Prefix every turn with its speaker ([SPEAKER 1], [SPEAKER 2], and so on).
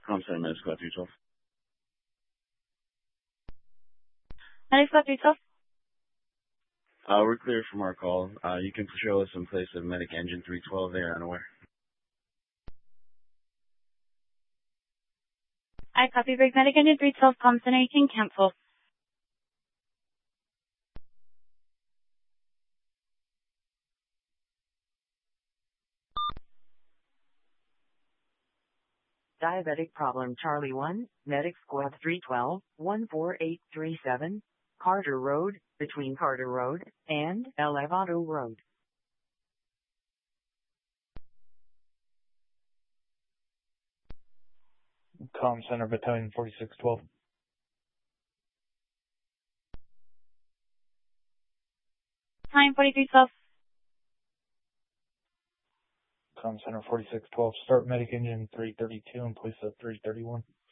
[SPEAKER 1] Com Center, Medic Squad 312.
[SPEAKER 2] Medic Squad 312.
[SPEAKER 1] We're clear from our call. You can show us in place of Medic Engine 312 there, unaware.
[SPEAKER 2] I copy Brig Medic Engine 312, Com Center 18, cancel.
[SPEAKER 3] Diabetic problem Charlie 1, Medic Squad 312, 14837, Carter Road, between Carter Road and Elevado Road.
[SPEAKER 4] Com Center Battalion 4612.
[SPEAKER 2] Time 4312.
[SPEAKER 4] Com Center 4612. Start Medic Engine 332 in place of 331.